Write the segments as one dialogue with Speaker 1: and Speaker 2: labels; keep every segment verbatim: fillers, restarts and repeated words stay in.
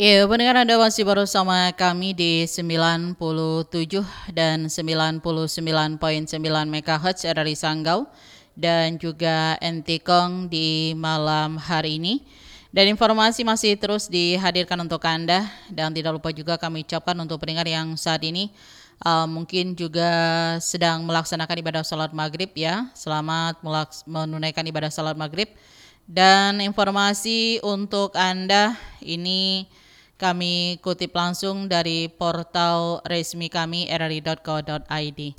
Speaker 1: Ya, pendengar Anda masih bersama kami di sembilan puluh tujuh dan sembilan puluh sembilan koma sembilan megahertz dari Sanggau dan juga N T Kong di malam hari ini. Dan informasi masih terus dihadirkan untuk Anda dan tidak lupa juga kami ucapkan untuk pendengar yang saat ini uh, mungkin juga sedang melaksanakan ibadah salat maghrib ya. Selamat melaks- menunaikan ibadah salat maghrib. Dan informasi untuk Anda ini kami kutip langsung dari portal resmi kami r r i dot co dot i d.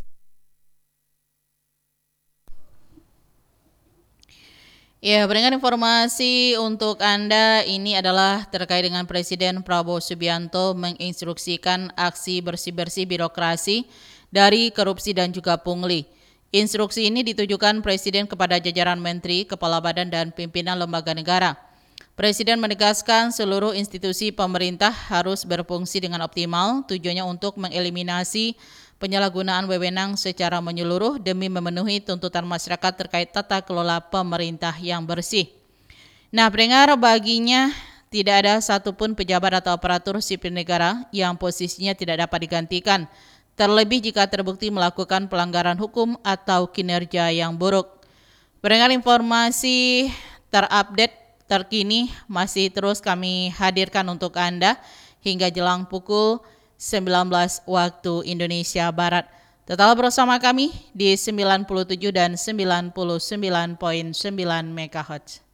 Speaker 1: Ya, berikan informasi untuk Anda ini adalah terkait dengan Presiden Prabowo Subianto menginstruksikan aksi bersih-bersih birokrasi dari korupsi dan juga pungli. Instruksi ini ditujukan Presiden kepada jajaran menteri, kepala badan dan pimpinan lembaga negara. Presiden menegaskan seluruh institusi pemerintah harus berfungsi dengan optimal, tujuannya untuk mengeliminasi penyalahgunaan wewenang secara menyeluruh demi memenuhi tuntutan masyarakat terkait tata kelola pemerintah yang bersih. Nah, pendengar, baginya tidak ada satupun pejabat atau aparatur sipil negara yang posisinya tidak dapat digantikan, terlebih jika terbukti melakukan pelanggaran hukum atau kinerja yang buruk. Pendengar, informasi terupdate terkini masih terus kami hadirkan untuk Anda hingga jelang pukul sembilan belas waktu Indonesia Barat. Tetaplah bersama kami di sembilan puluh tujuh dan sembilan puluh sembilan koma sembilan megahertz.